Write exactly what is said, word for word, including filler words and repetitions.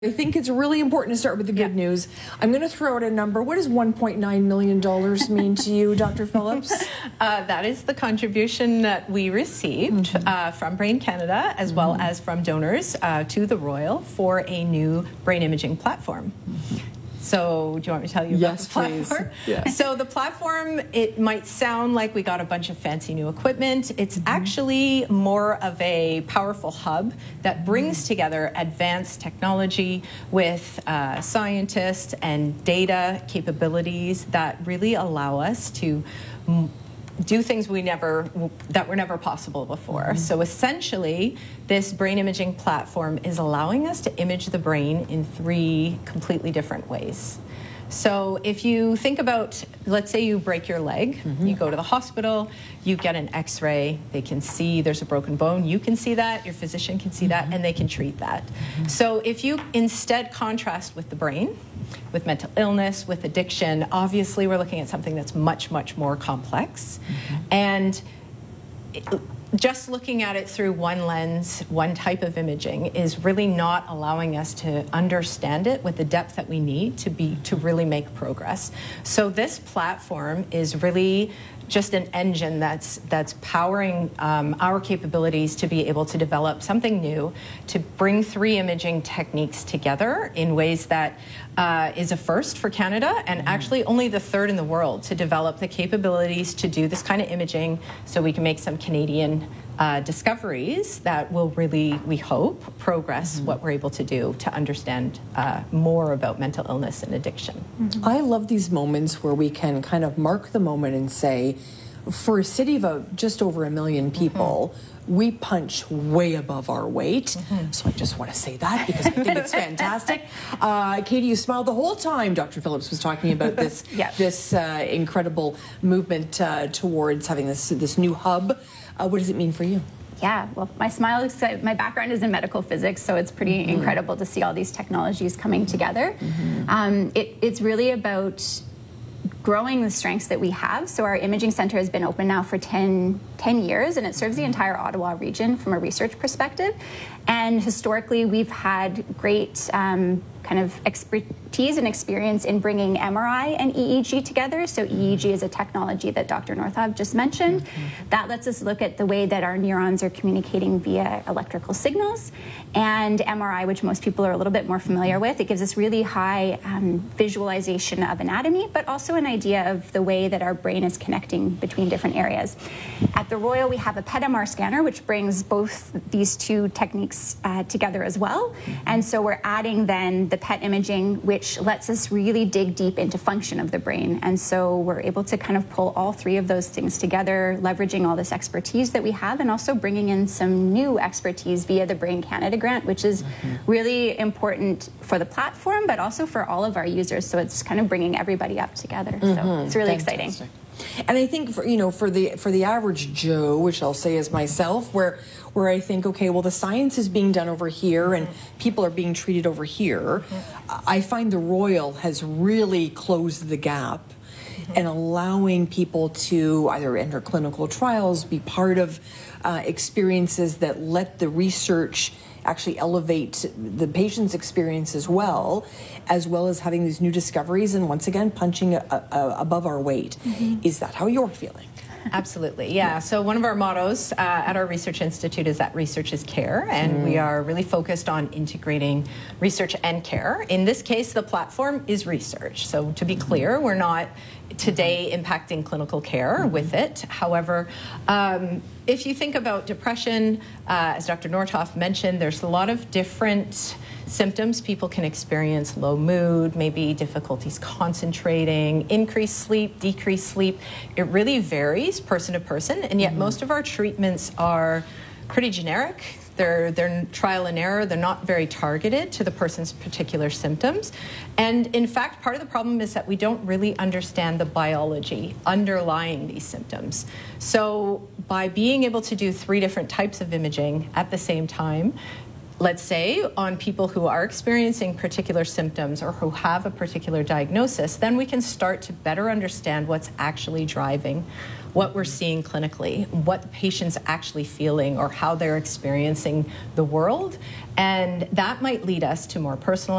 I think it's really important to start with the good yeah. news. I'm going to throw out a number. What does one point nine million dollars mean to you, Doctor Phillips? Uh, that is the contribution that we received mm-hmm. uh, from Brain Canada, as mm-hmm. well as from donors uh, to the Royal for a new brain imaging platform. Mm-hmm. So do you want me to tell you yes, about the platform? Please. Yes. So the platform, it might sound like we got a bunch of fancy new equipment. It's mm-hmm. actually more of a powerful hub that brings together advanced technology with uh, scientists and data capabilities that really allow us to m- do things we never that were never possible before. Mm-hmm. So essentially, this brain imaging platform is allowing us to image the brain in three completely different ways. So if you think about, let's say you break your leg, mm-hmm. you go to the hospital, you get an x-ray, they can see there's a broken bone, you can see that, your physician can see mm-hmm. that, and they can treat that. Mm-hmm. So if you instead contrast with the brain, with mental illness, with addiction, obviously we're looking at something that's much, much more complex. Mm-hmm. And it, just looking at it through one lens, one type of imaging, is really not allowing us to understand it with the depth that we need to be to really make progress. So this platform is really just an engine that's that's powering um, our capabilities to be able to develop something new, to bring three imaging techniques together in ways that uh, is a first for Canada, and mm-hmm. actually only the third in the world to develop the capabilities to do this kind of imaging, so we can make some Canadian uh, discoveries that will really, we hope, progress mm-hmm. what we're able to do to understand uh, more about mental illness and addiction. Mm-hmm. I love these moments where we can kind of mark the moment and say, for a city of a, just over a million people, mm-hmm. we punch way above our weight. Mm-hmm. So I just want to say that because I think it's fantastic. Uh, Katie, you smiled the whole time Doctor Phillips was talking about this yes. this uh, incredible movement uh, towards having this this new hub. Uh, what does it mean for you? Yeah, well, my smile is, my background is in medical physics, so it's pretty mm-hmm. incredible to see all these technologies coming together. Mm-hmm. Um, it, it's really about growing the strengths that we have. So our imaging center has been open now for ten, ten years, and it serves the entire Ottawa region from a research perspective. And historically, we've had great um, kind of expertise and experience in bringing M R I and E E G together. So E E G is a technology that Doctor Northoff just mentioned. Mm-hmm. That lets us look at the way that our neurons are communicating via electrical signals. And M R I, which most people are a little bit more familiar with, it gives us really high um, visualization of anatomy, but also an idea of the way that our brain is connecting between different areas. At the Royal, we have a P E T M R scanner, which brings both these two techniques uh, together as well. And so we're adding then the P E T imaging, which lets us really dig deep into function of the brain. And so we're able to kind of pull all three of those things together, leveraging all this expertise that we have, and also bringing in some new expertise via the Brain Canada grant, which is mm-hmm. really important for the platform, but also for all of our users. So it's kind of bringing everybody up together. Mm-hmm. So it's really Fantastic. exciting. And I think for, you know, for the for the average Joe, which I'll say is myself, where where I think, okay, well, the science is being done over here and people are being treated over here, I find the Royal has really closed the gap and allowing people to either enter clinical trials, be part of uh, experiences that let the research actually elevate the patient's experience as well, as well as having these new discoveries and once again punching a, a, above our weight. Mm-hmm. Is that how you're feeling? Absolutely, yeah. So one of our mottos uh, at our research institute is that research is care, and mm. we are really focused on integrating research and care. In this case, the platform is research. So to be clear, we're not today impacting clinical care mm-hmm. with it. However, um, if you think about depression, uh, as Doctor Northoff mentioned, there's a lot of different symptoms people can experience: low mood, maybe difficulties concentrating, increased sleep, decreased sleep. It really varies person to person, and yet mm-hmm. most of our treatments are pretty generic. They're, they're trial and error. They're not very targeted to the person's particular symptoms. And in fact, part of the problem is that we don't really understand the biology underlying these symptoms. So by being able to do three different types of imaging at the same time, let's say, on people who are experiencing particular symptoms or who have a particular diagnosis, then we can start to better understand what's actually driving what we're seeing clinically, what the patient's actually feeling or how they're experiencing the world. And that might lead us to more personalized